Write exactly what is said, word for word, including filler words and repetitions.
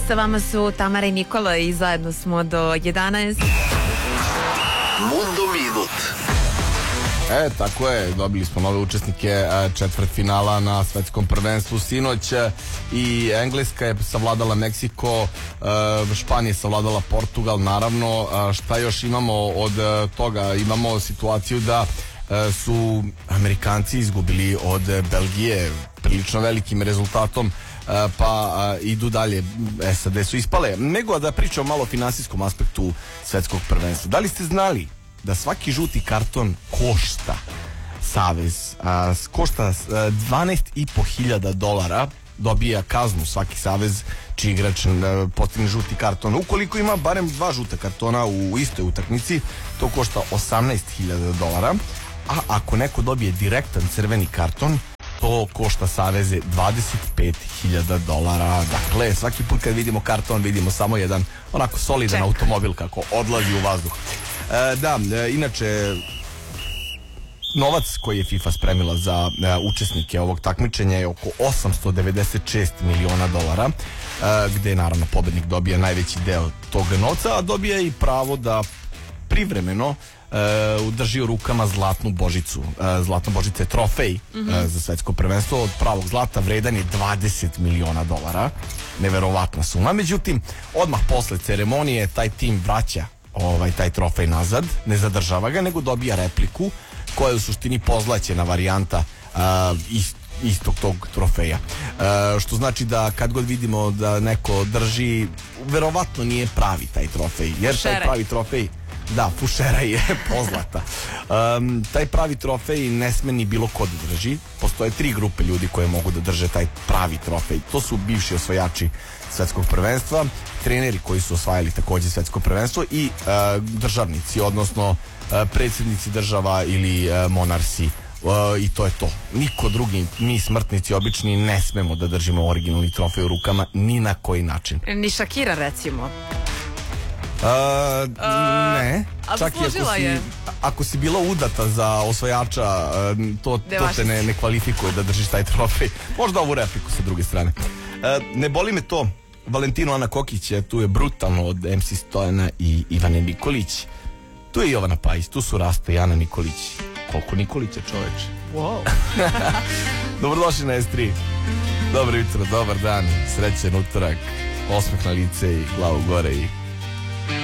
Sa vama su Tamara i Nikola i zajedno smo do jedanaest. Mundo Minut. E, tako je, dobili smo nove učesnike četvrtfinala na svetskom prvenstvu sinoć i Engleska je savladala Meksiko, Španija je savladala Portugal, naravno. Šta još imamo od toga? Imamo situaciju da su Amerikanci izgubili od Belgije prilično velikim rezultatom, pa idu dalje. S A D su ispale. Nego da pričamo malo o finansijskom aspektu svetskog prvenstva. Da li ste znali da svaki žuti karton košta savez, a, košta dvanaest i po hiljada dolara, dobija kaznu svaki savez čiji igrač postigne žuti karton. Ukoliko ima barem dva žuta kartona u istoj utakmici, to košta osamnaest hiljada dolara, a ako neko dobije direktan crveni karton, to košta saveze dvadeset pet hiljada dolara. Dakle, svaki put kad vidimo karton, vidimo samo jedan onako solidan Ček. automobil kako odlazi u vazduh. E, da, e, inače novac koji je FIFA spremila za e, učesnike ovog takmičenja je oko osamsto devedeset šest miliona dolara, e, gde naravno pobednik dobija najveći deo tog novca, a dobija i pravo da privremeno Uh, drži u rukama zlatnu božicu. Uh, zlatna božica je trofej mm-hmm. uh, za svetsko prvenstvo od pravog zlata, vredan je dvadeset miliona dolara. Neverovatna suma. Međutim, odmah posle ceremonije taj tim vraća ovaj, taj trofej nazad, ne zadržava ga, nego dobija repliku koja je u suštini pozlaćena varijanta uh, ist, istog tog trofeja. Uh, što znači da kad god vidimo da neko drži, verovatno nije pravi taj trofej, jer taj pravi trofej, da, fušera je pozlata. Um, taj pravi trofej ne sme ni bilo ko da drži. Postoje tri grupe ljudi koje mogu da drže taj pravi trofej. To su bivši osvajači svetskog prvenstva, treneri koji su osvajali takođe svetsko prvenstvo i uh, državnici, odnosno uh, predsjednici država ili uh, monarsi. Uh, I to je to. Niko drugi, mi smrtnici obični, ne smemo da držimo originalni trofej u rukama ni na koji način. Ni Shakira, recimo. Uh, ne, a čak i ako si, je. ako si bila udata za osvajača, to, to te ne, ne kvalifikuje da držiš taj trofej. Možda ovu repliku sa druge strane. Uh, ne boli me to. Valentino Ana Kokić je, tu je brutalno od M C Stojana i Ivane Nikolić. Tu je Jovana Pajić, tu su Rasta i Ana Nikolić. Koliko Nikolića, čoveče. Wow. Dobrodošli na S tri. Dobro jutro, dobar dan, srećen utorak, osmeh na lice i glavu gore i